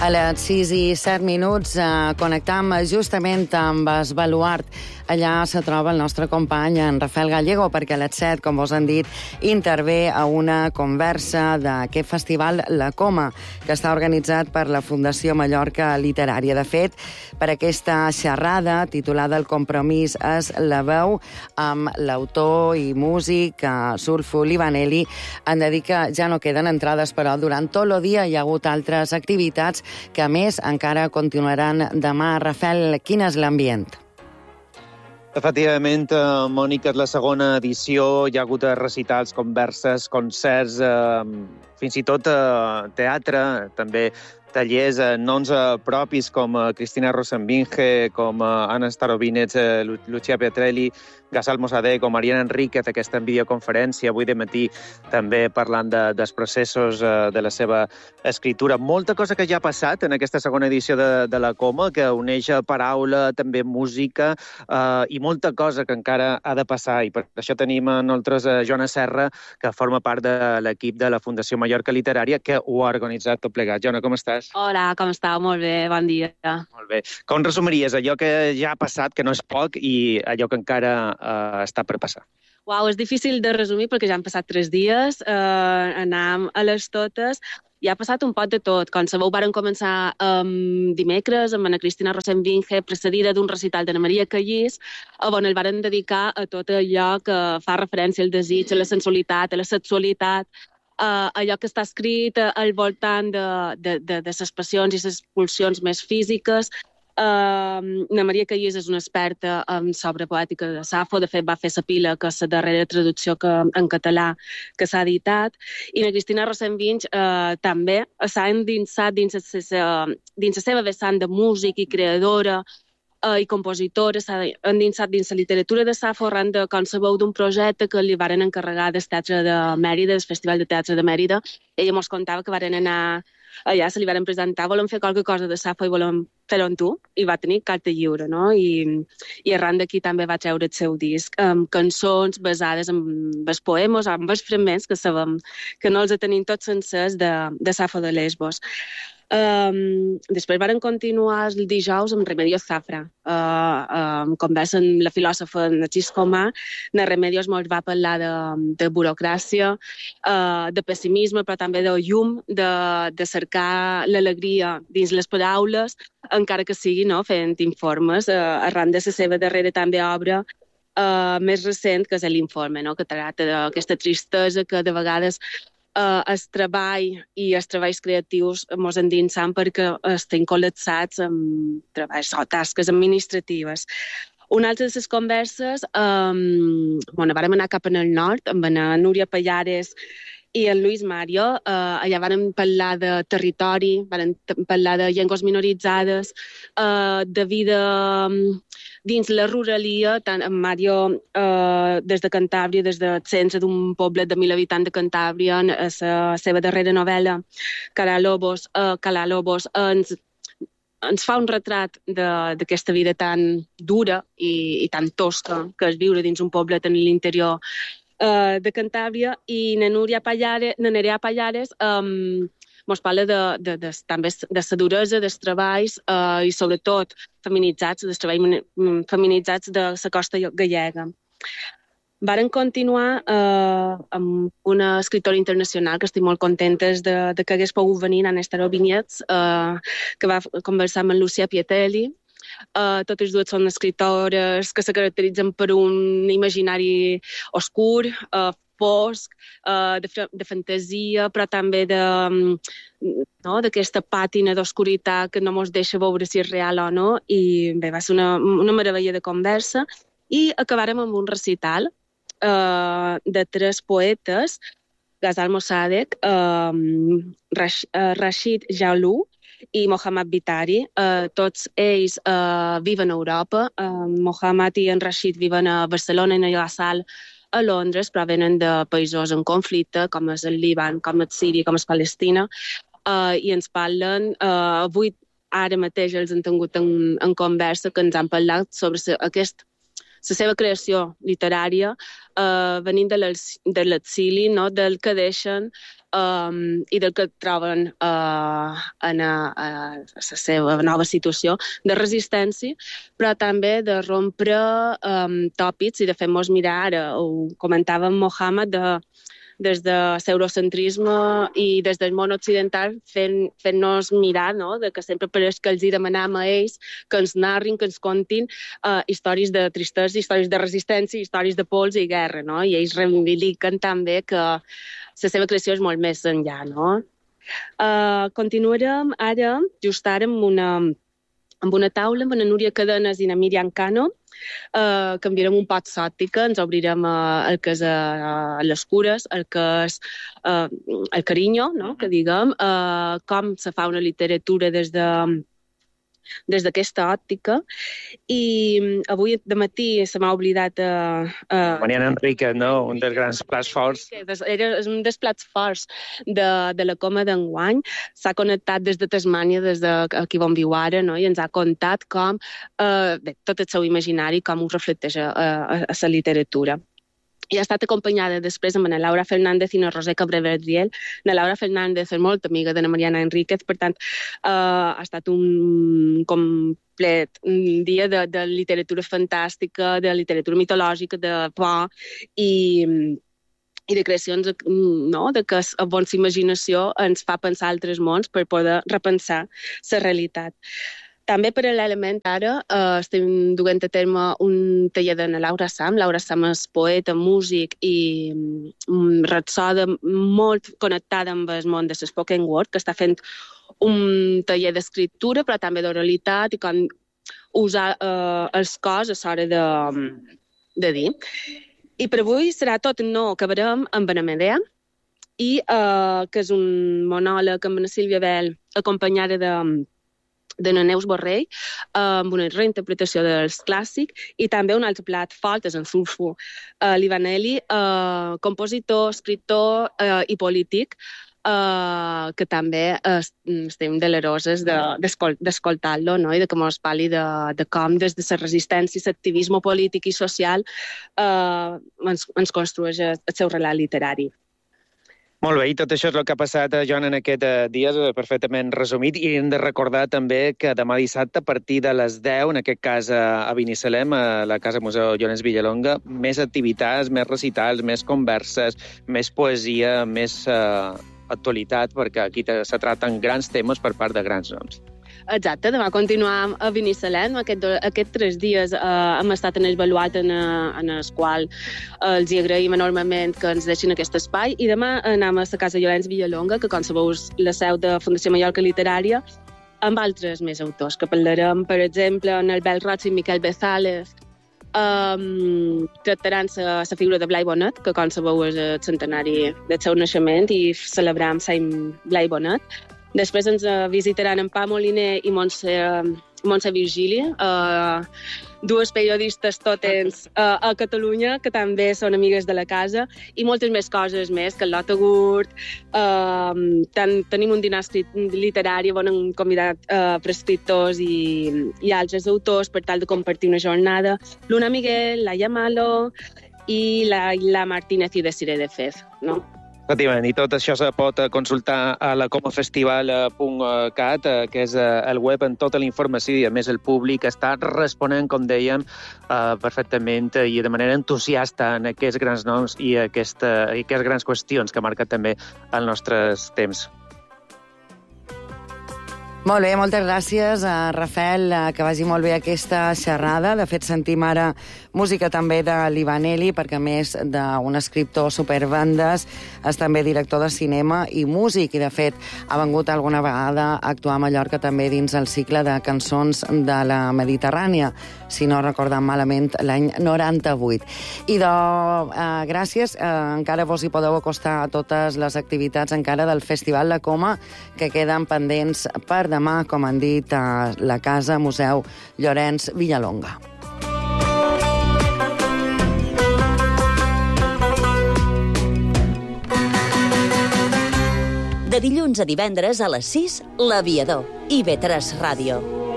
A les 6:07 connectam justament amb el Baluart. Allà se troba el nostre company, en Rafael Gallego, perquè a les 7, com vos han dit, intervé a una conversa d'aquest festival La Coma, que està organitzat per la Fundació Mallorca Literària. De fet, per aquesta xerrada, titulada El compromís és la veu, amb l'autor i músic Sulfo Livaneli, han de dir que ja no queden entrades, però durant tot el dia hi ha hagut altres activitats que, a més, encara continuaran demà. Rafael, quin és l'ambient? Efectivament, Mònica, és la segona edició. Hi ha hagut recitals, converses, concerts, fins i tot teatre, també tallers, noms propis com Cristina Rosenbinge, com Anna Starobinets, Lucia Pietrelli, Gazal Mossadegh o Mariana Enríquez, aquesta en videoconferència avui de matí, també parlant dels processos de la seva escritura. Molta cosa que ja ha passat en aquesta segona edició de la Coma, que uneix paraula, també música, i molta cosa que encara ha de passar. I per això tenim a nosaltres Joana Serra, que forma part de l'equip de la Fundació Mallorca Literària, que ho ha organitzat tot plegat. Joana, com estàs? Hola, com estàu? Molt bé, bon dia. Molt bé. Com resumiries allò que ja ha passat, que no és poc, i allò que encara està per passar? Uau, és difícil de resumir perquè ja han passat 3 dies, anàvem a les totes, i ha passat un poc de tot. Com sabeu, varen començar dimecres amb Ana Cristina Rosenbinge, precedida d'un recital d'Anna Maria Callís, on el varen dedicar a tot allò que fa referència al desig, a la sensualitat, a la sexualitat, allò que està escrit al voltant de les passions i les pulsions més físiques. Ana Maria Callís és una experta sobre poètica de Safo. De fet, va fer la pila, que és la darrera traducció en català que s'ha editat. I la Cristina Rosenbinge també s'ha endinsat dins la seva vessant de músic i creadora i compositora, s'ha endinsat dins la literatura de Safo arran de com sabeu d'un projecte que li varen encarregar del Teatre de Mèrida, del Festival de Teatre de Mèrida. Ella mos contava que varen anar allà, se li varen presentar, volem fer qualque cosa de Safo i volem fer-ho amb tu, i va tenir carta lliure, no? I arran d'aquí també va treure el seu disc amb cançons basades en els poemes, amb els fragments que sabem que no els tenim tots sencers de Safo de Lesbos. Després varen continuar el dijous amb Remedios Zafra, conversa amb la filòsofa Narcís Comà. Na Remedios mos va parlar de burocràcia, de pessimisme, però també de llum, de cercar l'alegria dins les paraules, encara que sigui fent informes, arran de la seva darrera també obra més recent, que és l'Informe, que tracta d'aquesta tristesa que de vegades el treball i els treballs creatius mos endinsen perquè estem col·lapsats amb treballs o tasques administratives. Una altra de les converses, vàrem anar cap al nord amb la Núria Pallares i el Luis Mario. Allà vàrem parlar de territori, vàrem parlar de llengües minoritzades, de vida dins la ruralia. Tant en Mario, des de Cantàbria, des del centre d'un poblet de 1.000 habitants de Cantàbria, en la seva darrera novel·la, Calalobos, ens fa un retrat d'aquesta vida tan dura i tan tosca que és viure dins un poblet en l'interior de Cantàbria. I na Nerea Pallares mos parla també de la duresa dels treballs i sobretot dels treballs feminitzats de la costa gallega. Varen continuar amb una escriptora internacional que estic molt contenta de que hagués pogut venir, Anna Starobinets, que va conversar amb Lucia Pietrelli. Totes dues són escriptores que se caracteritzen per un imaginari oscur, fosc, de fantasia, però també d'aquesta pàtina d'oscuritat que no ens deixa veure si és real o no. I bé, va ser una meravella de conversa. I acabarem amb un recital de 3 poetes, Gazal Mossadegh, Rashid Jalou i Mohammad Bitari. Tots ells viven a Europa. Mohammad i en Rashid viven a Barcelona i a Gazal a Londres, però venen de països en conflicte, com és el Líban, com és Síria, com és Palestina, i ens parlen. Avui, ara mateix, els han tingut en conversa, que ens han parlat sobre la seva creació literària venint de l'exili, no? Del que deixen i del que troben en la seva nova situació de resistència, però també de rompre tòpics i de fer-nos mirar, ara ho comentava en Mohamed, des de l'eurocentrisme i des del món occidental fent-nos mirar, no? De que sempre pareix que els hi demanam a ells que ens narrin, que ens contin històries de tristesa, històries de resistència, històries de pols i guerra, no? I ells reivindiquen també que la seva creació és molt més enllà, no? Continuarem ara, just ara, amb una taula amb una Núria Cadenes i na Míriam Cano. Canviarem un pot l'òptica, ens obrirem el que és les cures, el que és el carinyo, no? Que diguem, com se fa una literatura des d'aquesta òptica. I avui de matí se m'ha oblidat... Mariana Enriquez, no? Un dels grans plats forts. És un dels plats forts de la Coma d'enguany. S'ha connectat des de Tasmània, des d'aquí on viu ara, no? I ens ha contat com tot el seu imaginari, com ho reflecteix a la literatura. I ha estat acompanyada després amb na Laura Fernández i na Roser Cabré-Verdriel. Na Laura Fernández és molt amiga de na Mariana Enríquez, per tant, ha estat un complet dia de literatura fantàstica, de literatura mitològica, de por i de creacions, no? De que la bona imaginació ens fa pensar altres mons per poder repensar la realitat. També, paral·lelament, ara estem duent a terme un taller de Laura Sam. Laura Sam és poeta, músic i rapsoda molt connectada amb el món de spoken word, que està fent un taller d'escriptura, però també d'oralitat i com usar els cos a l'hora de dir. I per avui serà tot. No acabarem amb na Medea, que és un monòleg amb na Sílvia Bell, acompanyada de na Neus Borrell, amb una reinterpretació dels clàssics, i també un altre plat fort és en Sulfo Livaneli, compositor, escriptor i polític, que també estem deleroses d'escoltar-lo, no? I de que mos parli de com des de la resistència, l'activisme polític i social ens construeix el seu relat literari. Molt bé, i tot això és el que ha passat, Joan, en aquest dia, perfectament resumit. I hem de recordar també que demà dissabte, a partir de les 10, en aquest cas a Binissalem, a la Casa Museu Llorenç Villalonga, més activitats, més recitals, més converses, més poesia, més actualitat, perquè aquí se traten grans temes per part de grans noms. Exacte, demà continuam a Binissalem. Aquests 3 dies hem estat en el baluart en el qual els agraïm enormement que ens deixin aquest espai, i demà anem a la Casa Llorenç Villalonga, que com sabeu és la seu de Fundació Mallorca Literària, amb altres més autors, que parlarem, per exemple, en Albert Roig i Miquel Bezales, tractaran la figura de Blai Bonet, que com sabeu és el centenari del seu naixement i celebram Sant Blai Bonet. Després ens visitaran en Pau Moliner i Montse Virgili, dues periodistes totens a Catalunya, que també són amigues de la casa, i moltes més coses més, que el Lota Gurt. Tenim un dinar literari on hem convidat prescriptors i altres autors per tal de compartir una jornada. Luna Miguel, Laia Malo i la Martínez i Desiree de Fez, no? Efectivament, i tot això se pot consultar a la comafestival.cat, que és el web amb tota la informació, i a més el públic està responent, com dèiem, perfectament i de manera entusiasta en aquests grans noms i aquestes grans qüestions que marquen també els nostres temps. Molt bé, moltes gràcies a Rafael, que vagi molt bé aquesta xerrada. De fet, sentim ara música també de Livaneli, perquè a més d'un escriptor superbandes, és també director de cinema i músic, i de fet ha vengut alguna vegada a actuar a Mallorca també dins el cicle de cançons de la Mediterrània, si no recordem malament, l'any 98. I gràcies, encara vos hi podeu acostar a totes les activitats encara del Festival La Coma, que queden pendents per demà, com han dit, a la Casa Museu Llorenç Villalonga. De dilluns a divendres a les 6, L'Aviador, IB3 Ràdio.